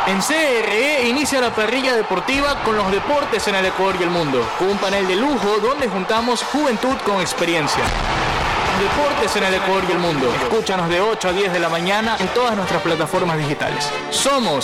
En CRE inicia la parrilla deportiva con los deportes en el Ecuador y el mundo, con un panel de lujo donde juntamos juventud con experiencia. Deportes en el Ecuador y el mundo. Escúchanos de 8 a 10 de la mañana en todas nuestras plataformas digitales. Somos